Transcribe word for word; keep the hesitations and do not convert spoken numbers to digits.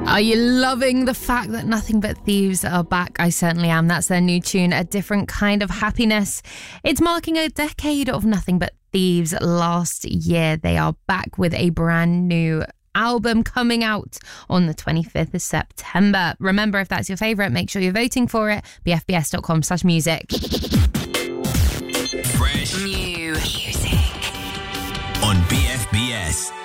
Are you loving the fact that Nothing But Thieves are back? I certainly am. That's their new tune, A Different Kind of Happiness. It's marking a decade of Nothing But Thieves. Last year, they are back with a brand new album coming out on the twenty-fifth of September. Remember, if that's your favourite, make sure you're voting for it. b f b s dot com slash music. Fresh new music on B F B S.